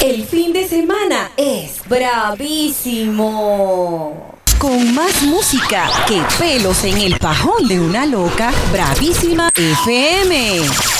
El fin de semana es bravísimo. Con más música que pelos en el pajón de una loca, Bravísima FM.